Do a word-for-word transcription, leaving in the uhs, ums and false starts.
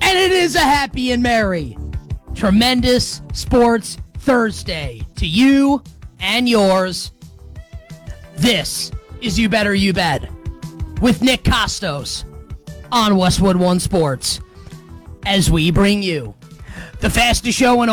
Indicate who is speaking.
Speaker 1: And it is a happy and merry, tremendous sports Thursday to you and yours. This is You Better You Bet with Nick Costos on Westwood One Sports as we bring you the fastest show in